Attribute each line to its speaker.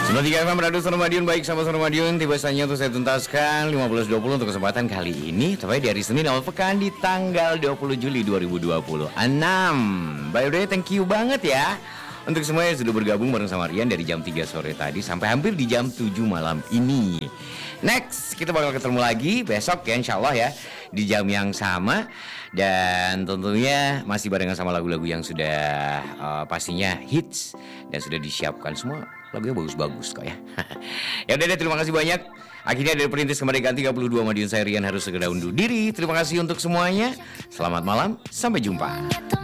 Speaker 1: 93 FM Radio Suara Madiun. Baik sahabat Suara Madiun, tiba saatnya untuk saya tuntaskan 15.20 untuk kesempatan kali ini. Tepatnya di hari Senin awal pekan di tanggal 20 Juli 2026. By the way, thank you banget ya untuk semua yang sudah bergabung bareng sama Rian dari jam 3 sore tadi sampai hampir di jam 7 malam ini. Next, kita bakal ketemu lagi besok ya, insya Allah ya, di jam yang sama. Dan tentunya masih barengan sama lagu-lagu yang sudah pastinya hits dan sudah disiapkan semua. Lagunya bagus-bagus kok ya. Ya udah deh, terima kasih banyak. Akhirnya dari Perintis Kemerdekaan 32 Madiun, saya Rian harus segera undur diri. Terima kasih untuk semuanya. Selamat malam, sampai jumpa.